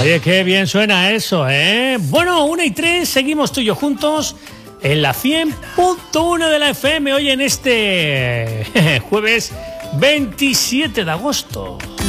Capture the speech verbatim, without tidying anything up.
Oye, qué bien suena eso, ¿eh? Bueno, una y tres, seguimos tú y yo juntos en la cien punto uno de la F M, hoy en este jueves veintisiete de agosto.